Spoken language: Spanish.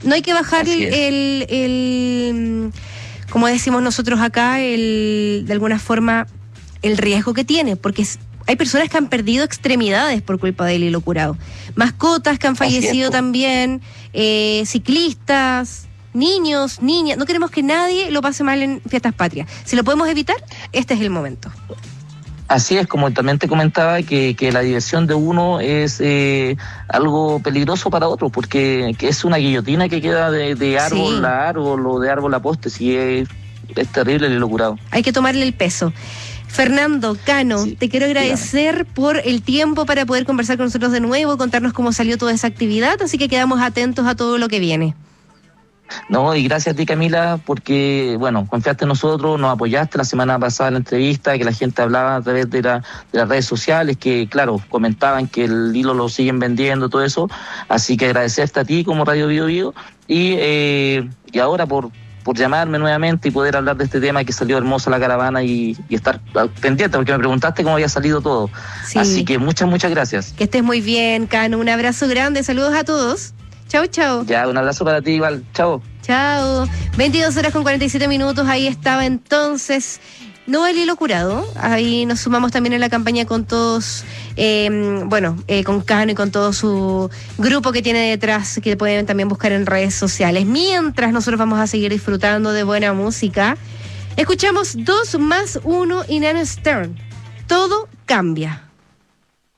No hay que bajar Así es. como decimos nosotros acá, de alguna forma, el riesgo que tiene, porque hay personas que han perdido extremidades por culpa del hilo curado. Mascotas que han fallecido también, ciclistas, niños, niñas. No queremos que nadie lo pase mal en Fiestas Patrias. Si lo podemos evitar, este es el momento. Así es, como también te comentaba, que la diversión de uno es algo peligroso para otro, porque que es una guillotina que queda de árbol a árbol o de árbol a poste, si es terrible el hilo curado. Hay que tomarle el peso. Fernando, Cano, te quiero agradecer por el tiempo para poder conversar con nosotros de nuevo, contarnos cómo salió toda esa actividad, así que quedamos atentos a todo lo que viene. No, y gracias a ti, Camila, porque, bueno, confiaste en nosotros, nos apoyaste la semana pasada en la entrevista, que la gente hablaba a través de las redes sociales, que, claro, comentaban que el hilo lo siguen vendiendo, todo eso, así que agradecerte a ti como Radio Bio Bio, y ahora por llamarme nuevamente y poder hablar de este tema, que salió hermosa la caravana y estar pendiente, porque me preguntaste cómo había salido todo. Sí. Así que muchas gracias. Que estés muy bien, Cano, un abrazo grande, saludos a todos. Chau, chau. Ya, un abrazo para ti igual. Chao. Chao. 22:47, ahí estaba entonces No el hilo curado. Ahí nos sumamos también en la campaña con todos, con Cano y con todo su grupo que tiene detrás, que pueden también buscar en redes sociales. Mientras nosotros vamos a seguir disfrutando de buena música, escuchamos 2+1 y Nana Stern. Todo cambia.